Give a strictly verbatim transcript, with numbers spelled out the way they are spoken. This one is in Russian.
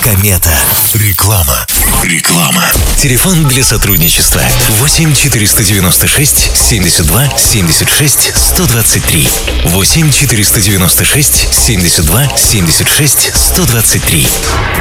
Комета. Реклама. Реклама. Телефон для сотрудничества восемь четыреста девяносто шесть семьдесят два семьдесят шесть сто двадцать три. восемь четыреста девяносто шесть семьдесят два семьдесят шесть сто двадцать три.